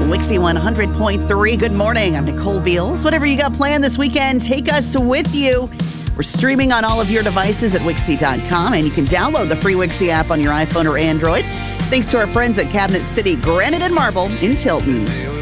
Wixie 100.3. Good morning. I'm Nicole Beals. Whatever you got planned this weekend, take us with you. We're streaming on all of your devices at Wixie.com, and you can download the free Wixie app on your iPhone or Android. Thanks to our friends at Cabinet City Granite and Marble in Tilton.